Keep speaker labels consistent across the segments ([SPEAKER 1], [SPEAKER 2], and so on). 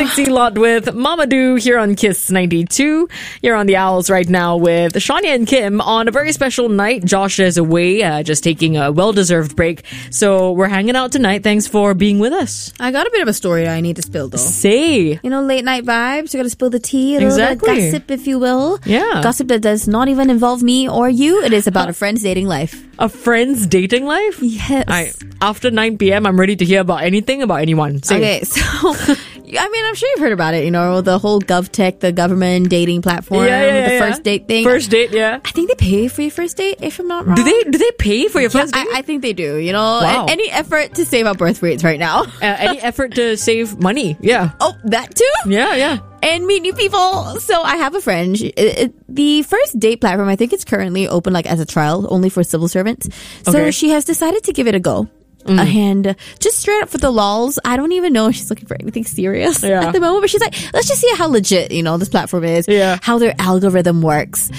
[SPEAKER 1] Dixie Lot with Mamadou here on Kiss 92. You're on the Owls right now with Shania and Kim on a very special night. Josh is away, just taking a well-deserved break. So we're hanging out tonight. Thanks for being with us.
[SPEAKER 2] I got a bit of a story I need to spill, though.
[SPEAKER 1] Say.
[SPEAKER 2] You know, late night vibes. You got to spill the tea. A little
[SPEAKER 1] Exactly.
[SPEAKER 2] bit of gossip, if you will.
[SPEAKER 1] Yeah.
[SPEAKER 2] Gossip that does not even involve me or you. It is about a friend's dating life.
[SPEAKER 1] A friend's dating life?
[SPEAKER 2] Yes.
[SPEAKER 1] After 9 p.m., I'm ready to hear about anything about anyone. Say.
[SPEAKER 2] Okay, so I mean, I'm sure you've heard about it. You know, the whole GovTech, the government dating platform, the first date thing.
[SPEAKER 1] First date, yeah.
[SPEAKER 2] I think they pay for your first date, if I'm not wrong.
[SPEAKER 1] Do they pay for your first date?
[SPEAKER 2] I think they do. You know,
[SPEAKER 1] Wow.
[SPEAKER 2] any effort to save our birth rates right now.
[SPEAKER 1] Any effort to save money? Yeah.
[SPEAKER 2] Oh, that too.
[SPEAKER 1] Yeah.
[SPEAKER 2] And meet new people. So I have a friend. The first date platform, I think it's currently open like as a trial, only for civil servants. So
[SPEAKER 1] Okay.
[SPEAKER 2] she has decided to give it a go. And just straight up for the lols, I don't even know if she's looking for anything serious at the moment. But she's like, let's just see how legit, you know, this platform is.
[SPEAKER 1] Yeah.
[SPEAKER 2] How their algorithm works.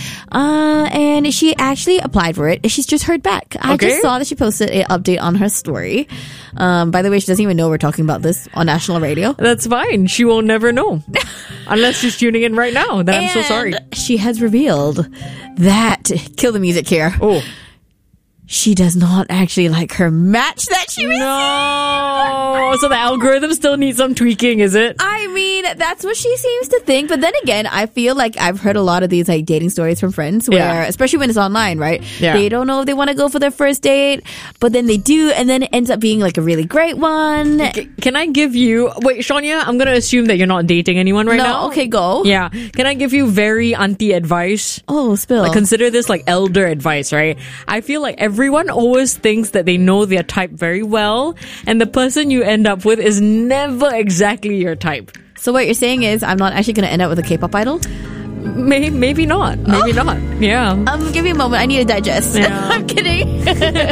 [SPEAKER 2] And she actually applied for it. She's just heard back. I
[SPEAKER 1] Okay.
[SPEAKER 2] just saw that she posted an update on her story. By the way, she doesn't even know we're talking about this on national radio.
[SPEAKER 1] That's fine. She will never know. Unless she's tuning in right now. Then I'm so sorry.
[SPEAKER 2] And she has revealed that, kill the music here,
[SPEAKER 1] Oh.
[SPEAKER 2] she does not actually like her match that she received.
[SPEAKER 1] No. So the algorithm still needs some tweaking, is it?
[SPEAKER 2] I mean, that's what she seems to think. But then again, I feel like I've heard a lot of these like dating stories from friends where, especially when it's online, right?
[SPEAKER 1] Yeah.
[SPEAKER 2] They don't know if they want to go for their first date, but then they do, and then it ends up being like a really great one.
[SPEAKER 1] Can I give you... Wait, Shania, I'm going to assume that you're not dating anyone right now.
[SPEAKER 2] Okay, go.
[SPEAKER 1] Yeah. Can I give you very auntie advice?
[SPEAKER 2] Oh, spill.
[SPEAKER 1] Like, consider this like elder advice, right? I feel like everyone always thinks that they know their type very well, and the person you end up with is never exactly your type.
[SPEAKER 2] So what you're saying is I'm not actually going to end up with a K-pop idol?
[SPEAKER 1] Maybe not. Maybe not. Yeah.
[SPEAKER 2] Give me a moment. I need to digest.
[SPEAKER 1] Yeah.
[SPEAKER 2] I'm kidding.